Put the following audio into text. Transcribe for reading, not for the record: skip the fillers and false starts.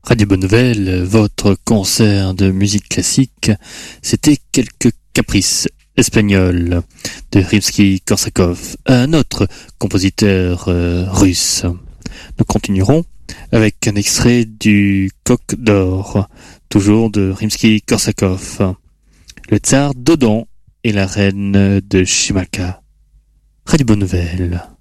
Radio Bonne Nouvelle, votre concert de musique classique, c'était quelques caprices espagnols de Rimsky-Korsakov, un autre compositeur russe. Nous continuerons avec un extrait du Coq d'or, toujours de Rimsky-Korsakov, le tsar Dodon et la reine de Chimalka. Radio Bonne Nouvelle.